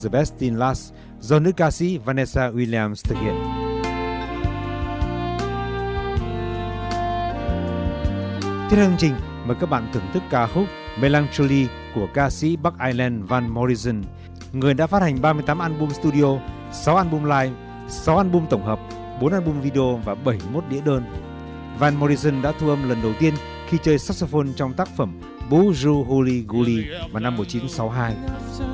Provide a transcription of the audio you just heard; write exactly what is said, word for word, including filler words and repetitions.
The Best in Last do nữ ca sĩ Vanessa Williams thực hiện. Tiếp theo chương trình, mời các bạn thưởng thức ca khúc Melancholy của ca sĩ Bắc Ireland Van Morrison, người đã phát hành ba mươi tám album studio, sáu album live, sáu album tổng hợp, bốn album video và bảy mươi mốt đĩa đơn. Van Morrison đã thu âm lần đầu tiên khi chơi saxophone trong tác phẩm Bonjour Holly Goody vào năm một nghìn chín trăm sáu mươi hai.